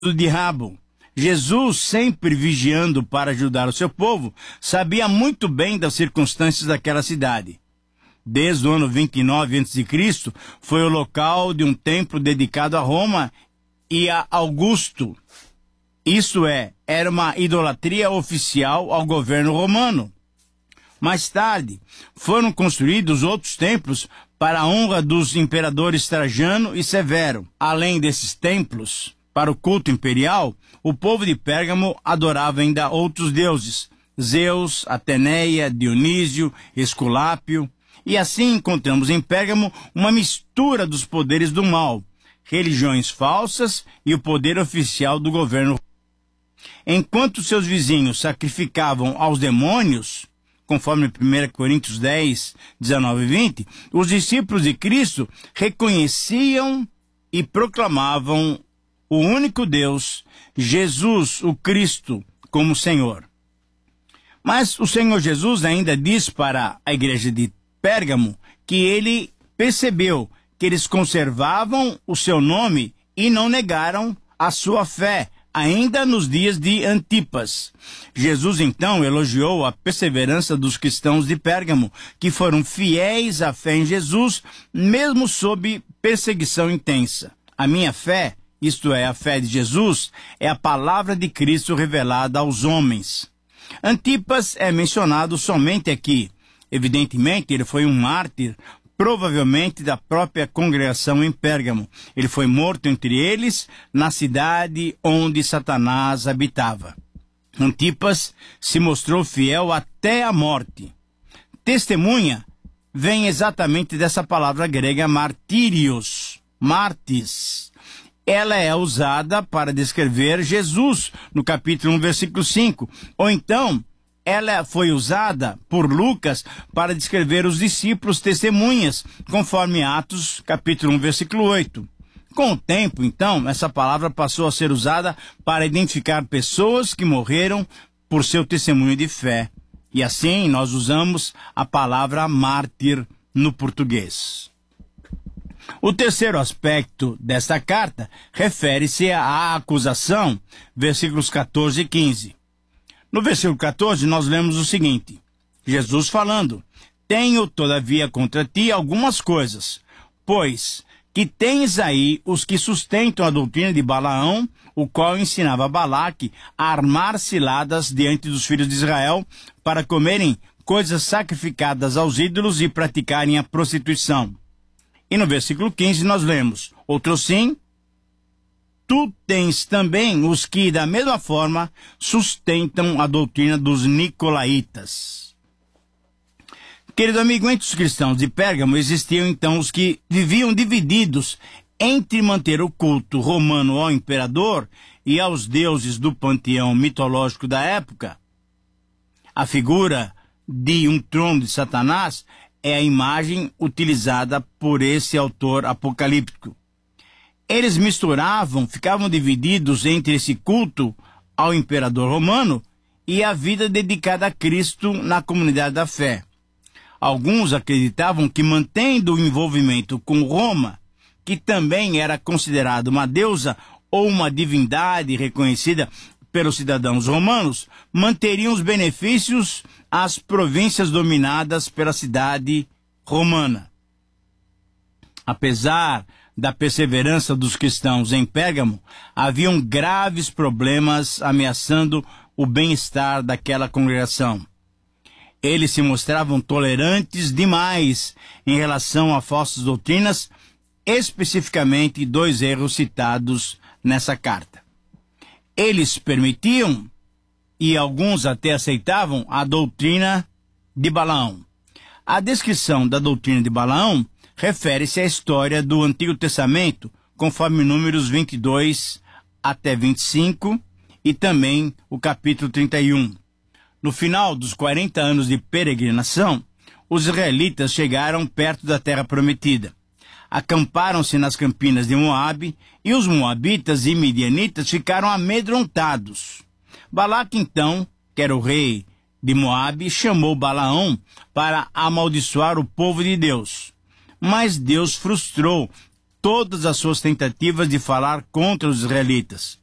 do diabo. Jesus, sempre vigiando para ajudar o seu povo, sabia muito bem das circunstâncias daquela cidade. Desde o ano 29 a.C., foi o local de um templo dedicado a Roma e a Augusto. Isso é, era uma idolatria oficial ao governo romano. Mais tarde, foram construídos outros templos para a honra dos imperadores Trajano e Severo. Além desses templos, para o culto imperial, o povo de Pérgamo adorava ainda outros deuses, Zeus, Ateneia, Dionísio, Esculápio. E assim encontramos em Pérgamo uma mistura dos poderes do mal, religiões falsas e o poder oficial do governo. Enquanto seus vizinhos sacrificavam aos demônios, conforme 1 Coríntios 10, 19 e 20, os discípulos de Cristo reconheciam e proclamavam o único Deus, Jesus, o Cristo, como Senhor. Mas o Senhor Jesus ainda diz para a igreja de Pérgamo que ele percebeu que eles conservavam o seu nome e não negaram a sua fé, ainda nos dias de Antipas. Jesus então elogiou a perseverança dos cristãos de Pérgamo, que foram fiéis à fé em Jesus, mesmo sob perseguição intensa. A minha fé, isto é, a fé de Jesus, é a palavra de Cristo revelada aos homens. Antipas é mencionado somente aqui. Evidentemente, ele foi um mártir, provavelmente da própria congregação em Pérgamo. Ele foi morto entre eles, na cidade onde Satanás habitava. Antipas se mostrou fiel até a morte. Testemunha vem exatamente dessa palavra grega martírios, mártis. Ela é usada para descrever Jesus, no capítulo 1, versículo 5. Ou então, ela foi usada por Lucas para descrever os discípulos testemunhas, conforme Atos, capítulo 1, versículo 8. Com o tempo, então, essa palavra passou a ser usada para identificar pessoas que morreram por seu testemunho de fé. E assim, nós usamos a palavra mártir no português. O terceiro aspecto desta carta refere-se à acusação, versículos 14 e 15. No versículo 14, nós lemos o seguinte: Jesus falando: tenho, todavia, contra ti algumas coisas, pois que tens aí os que sustentam a doutrina de Balaão, o qual ensinava a Balaque a armar ciladas diante dos filhos de Israel para comerem coisas sacrificadas aos ídolos e praticarem a prostituição. E no versículo 15 nós lemos: outrosim, tu tens também os que, da mesma forma, sustentam a doutrina dos nicolaítas. Querido amigo, entre os cristãos de Pérgamo existiam então os que viviam divididos entre manter o culto romano ao imperador e aos deuses do panteão mitológico da época. A figura de um trono de Satanás é a imagem utilizada por esse autor apocalíptico. Eles misturavam, ficavam divididos entre esse culto ao imperador romano e a vida dedicada a Cristo na comunidade da fé. Alguns acreditavam que, mantendo o envolvimento com Roma, que também era considerada uma deusa ou uma divindade reconhecida pelos cidadãos romanos, manteriam os benefícios às províncias dominadas pela cidade romana. Apesar da perseverança dos cristãos em Pérgamo, haviam graves problemas ameaçando o bem-estar daquela congregação. Eles se mostravam tolerantes demais em relação a falsas doutrinas, especificamente 2 erros citados nessa carta. Eles permitiam, e alguns até aceitavam, a doutrina de Balaão. A descrição da doutrina de Balaão refere-se à história do Antigo Testamento, conforme Números 22 até 25, e também o capítulo 31. No final dos 40 anos de peregrinação, os israelitas chegaram perto da terra prometida. Acamparam-se nas campinas de Moabe, e os moabitas e midianitas ficaram amedrontados. Balaque, então, que era o rei de Moabe, chamou Balaão para amaldiçoar o povo de Deus. Mas Deus frustrou todas as suas tentativas de falar contra os israelitas.